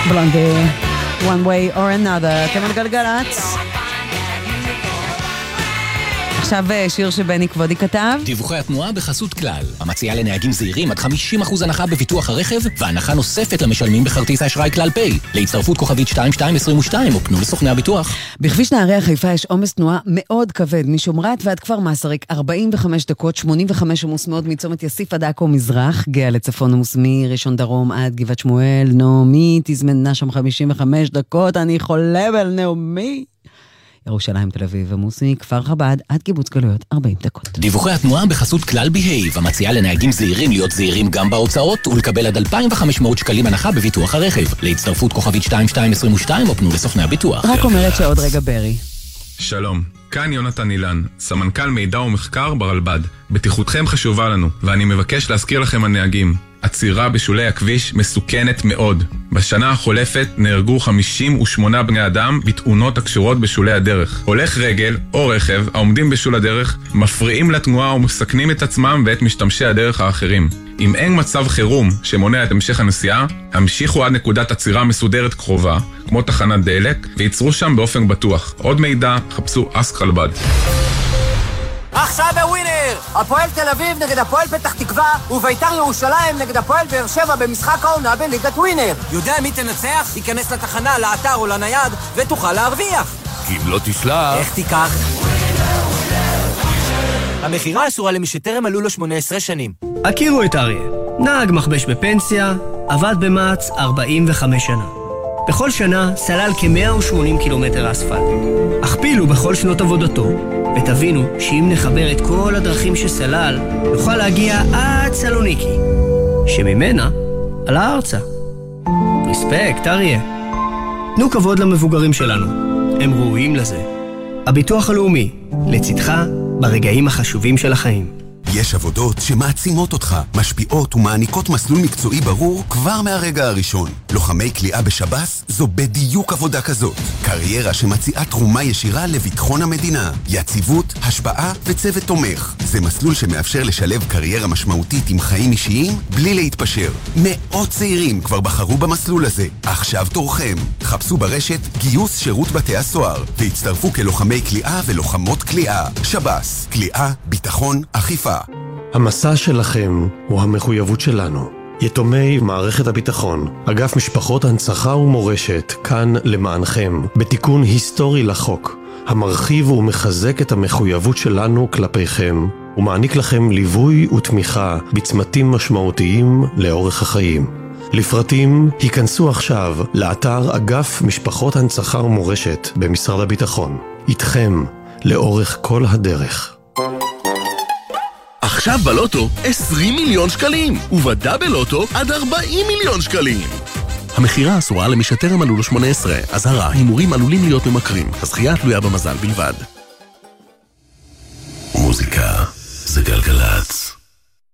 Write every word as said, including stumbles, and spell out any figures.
בלונדי, one way or another. אתם על גלגלצ. עכשיו שיר שבני כבודי כתב. דיווחי התנועה בחסות כלל. המציעה לנהגים זהירים עד חמישים אחוז הנחה בביטוח הרכב, והנחה נוספת למשלמים בכרטיס האשראי כלל פיי. להצטרפות כוכבית שתיים שתיים עשרים ושתיים, או פנו לסוכני הביטוח. בכביש נהרי חיפה יש עומס תנועה מאוד כבד, משומרת ועד כפר מסריק, ארבעים וחמש דקות, שמונים וחמש עמוס מאוד מצומת יסיף עד עכו מזרח, גאה לצפון עמוס מראשון דרום עד גבעת שמואל, נעמי תזמנה שם חמישים וחמש דקות, אני חולה על נעמי. ירושלים, תל אביב ומוסי, כפר חב"ד, עד קיבוץ גלויות, ארבעים דקות. דיווחי התנועה בחסות כלל בהייב, המציעה לנהגים זהירים להיות זהירים גם בהוצאות, ולקבל עד אלפיים וחמש מאות שקלים הנחה בביטוח הרכב. להצטרפות כוכבית שתיים שתיים עשרים ושתיים, או פנו לסוכני הביטוח. רק אומרת שעוד רגע ברי. שלום, כאן יונתן אילן, סמנכ"ל מידע ומחקר ברלב"ד. בטיחותכם חשובה לנו, ואני מבקש להזכיר לכם הנהגים. עצירה בשולי הכביש מסוכנת מאוד. בשנה החולפת נהרגו חמישים ושמונה בני אדם בתאונות הקשורות בשולי הדרך. הולך רגל או רכב העומדים בשול הדרך מפריעים לתנועה ומסכנים את עצמם ואת משתמשי הדרך האחרים. אם אין מצב חירום שמונע את המשך הנסיעה, המשיכו עד נקודת עצירה מסודרת קרובה, כמו תחנת דלק, ויצרו שם באופן בטוח. עוד מידע, חפשו אסק רלב"ד. עכשיו בווינר! הפועל תל אביב נגד הפועל פתח תקווה וביתר ירושלים נגד הפועל באר שבע במשחק העונה בליגת ווינר. יודע מי תנצח? ייכנס לתחנה, לאתר או לנייד ותוכל להרוויח. כי אם לא תשלח... איך תיקח? המחירה אסורה למי שטרם מלאו לו שמונה עשרה שנים. הכירו את אריה. נהג מכבש בפנסיה, עבד במעץ ארבעים וחמש שנה. בכל שנה סלל כ-מאה ושמונים קילומטר אספלט. הכפילו בכל שנות עבודתו, ותבינו שאם נחבר את כל הדרכים שסלל, נוכל להגיע עד סלוניקי, שממנה על הארצה. רספקט, אריה. תנו כבוד למבוגרים שלנו, הם ראויים לזה. הביטוח הלאומי, לצדך ברגעים החשובים של החיים. יש עבודות שמעצימות אותך, משפיעות ומעניקות מסלול מקצועי ברור כבר מהרגע הראשון. לוחמי כליאה בשב"ס זו בדיוק עבודה כזאת. קריירה שמציעה תרומה ישירה לביטחון המדינה. יציבות, השפעה וצוות תומך. זה מסלול שמאפשר לשלב קריירה משמעותית עם חיים אישיים בלי להתפשר. מאות צעירים כבר בחרו במסלול הזה. עכשיו תורכם. חפשו ברשת גיוס שירות בתי הסוהר והצטרפו כלוחמי כליאה ולוחמות כליאה. שב"ס, כליאה, ביטחון, אכיפה. המסע שלכם הוא המחויבות שלנו. יתומי מערכת הביטחון, אגף משפחות הנצחה ומורשת, כאן למענכם, בתיקון היסטורי לחוק, המרחיב ומחזק את המחויבות שלנו כלפיכם, ומעניק לכם ליווי ותמיכה בצמתים משמעותיים לאורך החיים. לפרטים, היכנסו עכשיו לאתר אגף משפחות הנצחה ומורשת במשרד הביטחון. איתכם, לאורך כל הדרך. עכשיו בלוטו עשרים מיליון שקלים, ובדאבל לוטו עד ארבעים מיליון שקלים. המחירה אסורה למי שטרם מלאו לו שמונה עשרה, אזהרה, הימורים עלולים להיות ממכרים, הזכייה תלויה במזל בלבד. מוזיקה זה גלגלצ.